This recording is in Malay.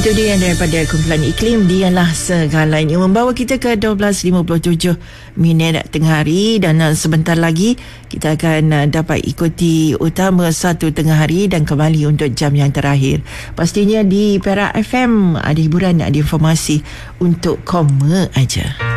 Itu dia daripada kumpulan Iklim, Dialah Segalanya, membawa kita ke 12.57 minit tengah hari. Dan sebentar lagi kita akan dapat ikuti utama satu tengah hari dan kembali untuk jam yang terakhir. Pastinya di Perak FM ada hiburan, ada informasi untuk koma aja.